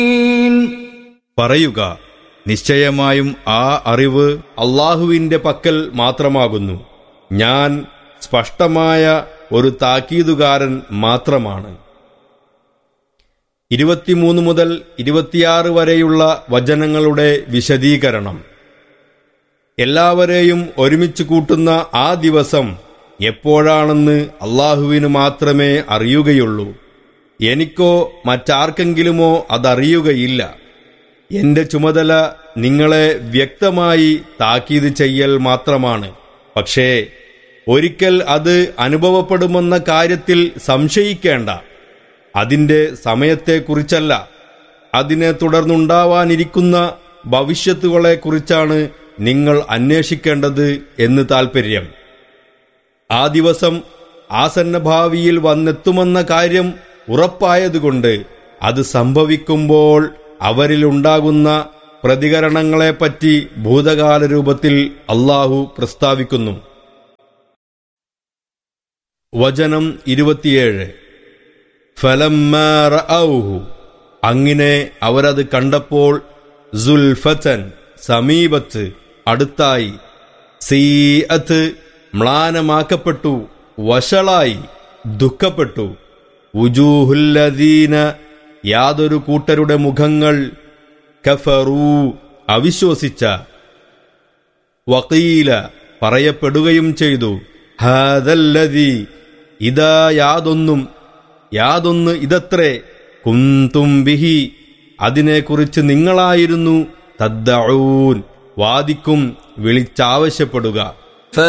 പറയുക, നിശ്ചയമായും ആ അറിവ് അള്ളാഹുവിന്റെ പക്കൽ മാത്രമാകുന്നു. ഞാൻ സ്പഷ്ടമായ ഒരു താക്കീതുകാരൻ മാത്രമാണ്. 23 മുതൽ 26 വരെയുള്ള വചനങ്ങളുടെ വിശദീകരണം. എല്ലാവരെയും ഒരുമിച്ച് കൂട്ടുന്ന ആ ദിവസം എപ്പോഴാണെന്ന് അള്ളാഹുവിന് മാത്രമേ അറിയുകയുള്ളൂ. എനിക്കോ മറ്റാർക്കെങ്കിലുമോ അതറിയുകയില്ല. എന്റെ ചുമതല നിങ്ങളെ വ്യക്തമായി താക്കീത് ചെയ്യൽ മാത്രമാണ്. പക്ഷേ ഒരിക്കൽ അത് അനുഭവപ്പെടുമെന്ന കാര്യത്തിൽ സംശയിക്കേണ്ട. അതിന്റെ സമയത്തെക്കുറിച്ചല്ല, അതിനെ തുടർന്നുണ്ടാവാനിരിക്കുന്ന ഭവിഷ്യത്തുകളെക്കുറിച്ചാണ് നിങ്ങൾ അന്വേഷിക്കേണ്ടത് എന്ന് താൽപ്പര്യം. ആ ദിവസം ആസന്നഭാവിയിൽ വന്നെത്തുമെന്ന കാര്യം ഉറപ്പായതുകൊണ്ട് അത് സംഭവിക്കുമ്പോൾ അവരിലുണ്ടാകുന്ന പ്രതികരണങ്ങളെപ്പറ്റി ഭൂതകാല രൂപത്തിൽ അള്ളാഹു പ്രസ്താവിക്കുന്നു. വചനം 27. ഫലമ്മാ റഅൗഹു, അങ്ങനെ അവരത് കണ്ടപ്പോൾ, സുൽഫതൻ, സമീപത്ത്, അടുത്തായി, സീഅത്ത്, മ്ലാനമാക്കപ്പെട്ടു, വഷളായി, ദുഃഖപ്പെട്ടു, വുജൂഹുല്ലദീന, യാതൊരു കൂട്ടരുടെ മുഖങ്ങൾ, കഫറൂ, അവിശ്വസിച്ച, വഖീല, പറയപ്പെടുകയും ചെയ്തു, ഹാദല്ലദീ, ഇതാ യാതൊന്ന് ഇതത്രേ, കുന്തും ബിഹി, അതിനെക്കുറിച്ച് നിങ്ങളായിരുന്നു, തദ്ദഊൻ, വാദിക്കും, വിളിച്ചാവശ്യപ്പെടുക.